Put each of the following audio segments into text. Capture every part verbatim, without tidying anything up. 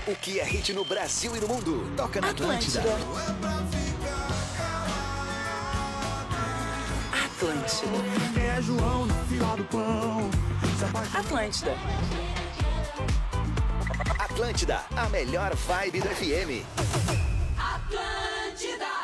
O que é hit no Brasil e no mundo, toca na Atlântida. Atlântida. É João no fila do pão. Atlântida. Atlântida, a melhor vibe do F M. Atlântida.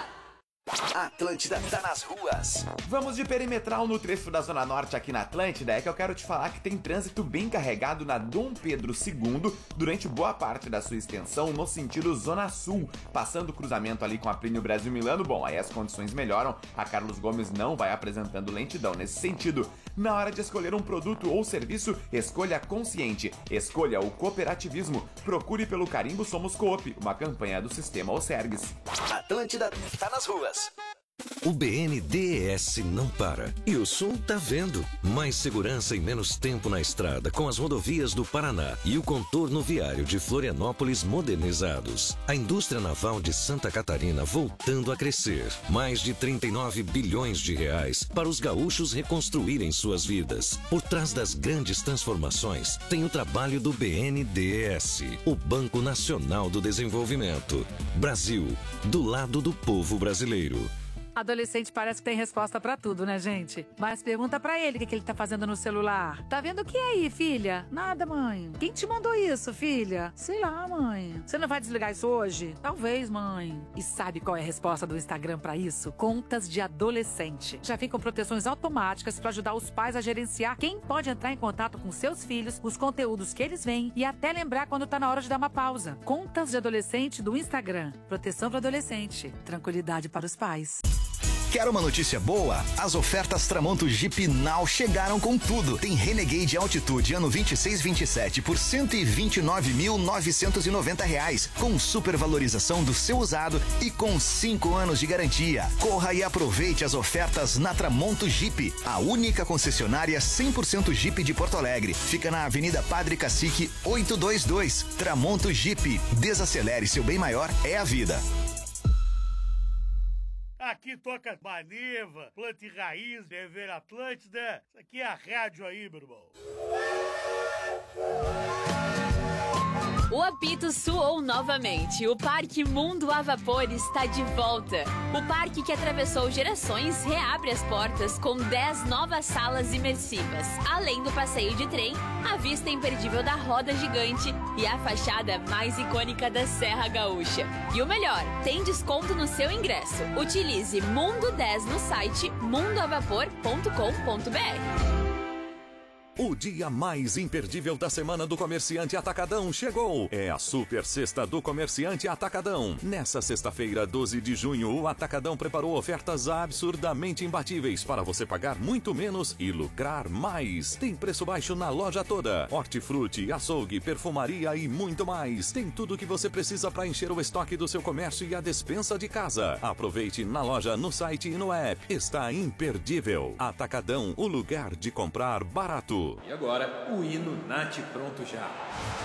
Atlântida tá nas ruas. Vamos de perimetral no trecho da Zona Norte aqui na Atlântida. É que eu quero te falar que tem trânsito bem carregado na Dom Pedro segundo durante boa parte da sua extensão no sentido Zona Sul, passando o cruzamento ali com a Plínio Brasil Milano. Bom, aí as condições melhoram, a Carlos Gomes não vai apresentando lentidão nesse sentido. Na hora de escolher um produto ou serviço, escolha consciente, escolha o cooperativismo, procure pelo carimbo Somos Coop, uma campanha do Sistema Osergues. Atlântida tá nas ruas. O B N D E S não para. E o Sul tá vendo. Mais segurança e menos tempo na estrada com as rodovias do Paraná e o contorno viário de Florianópolis modernizados. A indústria naval de Santa Catarina voltando a crescer. Mais de trinta e nove bilhões de reais para os gaúchos reconstruírem suas vidas. Por trás das grandes transformações tem o trabalho do B N D E S, o Banco Nacional do Desenvolvimento. Brasil, do lado do povo brasileiro. Adolescente parece que tem resposta pra tudo, né, gente? Mas pergunta pra ele o que, que ele tá fazendo no celular. Tá vendo o que aí, filha? Nada, mãe. Quem te mandou isso, filha? Sei lá, mãe. Você não vai desligar isso hoje? Talvez, mãe. E sabe qual é a resposta do Instagram pra isso? Contas de adolescente. Já vem com proteções automáticas pra ajudar os pais a gerenciar quem pode entrar em contato com seus filhos, os conteúdos que eles veem e até lembrar quando tá na hora de dar uma pausa. Contas de adolescente do Instagram. Proteção para adolescente. Tranquilidade para os pais. Quer uma notícia boa? As ofertas Tramonto Jeep Now chegaram com tudo. Tem Renegade Altitude ano vinte e seis vinte e sete por cento e vinte e nove mil novecentos e noventa reais, com supervalorização do seu usado e com cinco anos de garantia. Corra e aproveite as ofertas na Tramonto Jeep, a única concessionária cem por cento Jeep de Porto Alegre. Fica na Avenida Padre Cacique oitocentos e vinte e dois. Tramonto Jeep. Desacelere, seu bem maior é a vida. Aqui toca Maneva, Planta e Raiz, T V Atlântida. Isso aqui é a rádio aí, meu irmão. O apito soou novamente. O Parque Mundo a Vapor está de volta. O parque que atravessou gerações reabre as portas com dez novas salas imersivas. Além do passeio de trem, a vista imperdível da roda gigante e a fachada mais icônica da Serra Gaúcha. E o melhor, tem desconto no seu ingresso. Utilize Mundo dez no site mundo a vapor ponto com ponto b r. O dia mais imperdível da semana do Comerciante Atacadão chegou. É a Super Sexta do Comerciante Atacadão. Nessa sexta-feira, doze de junho, o Atacadão preparou ofertas absurdamente imbatíveis para você pagar muito menos e lucrar mais. Tem preço baixo na loja toda. Hortifruti, açougue, perfumaria e muito mais. Tem tudo o que você precisa para encher o estoque do seu comércio e a despensa de casa. Aproveite na loja, no site e no app. Está imperdível. Atacadão, o lugar de comprar barato. E agora, o hino Nath Pronto Já.